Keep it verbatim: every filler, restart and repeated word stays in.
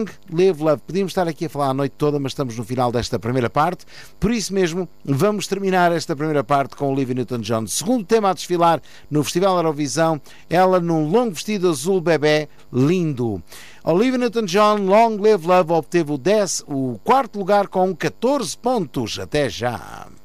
Live Love. Podíamos estar aqui a falar a noite toda, mas estamos no final desta primeira parte. Por isso mesmo, vamos terminar esta primeira parte com Olivia Newton-John. Segundo tema a desfilar no Festival Eurovisão, ela num longo vestido azul bebê, lindo. Olivia Newton-John, Long Live Love, obteve o, dez, o quarto lugar com catorze pontos. Até já.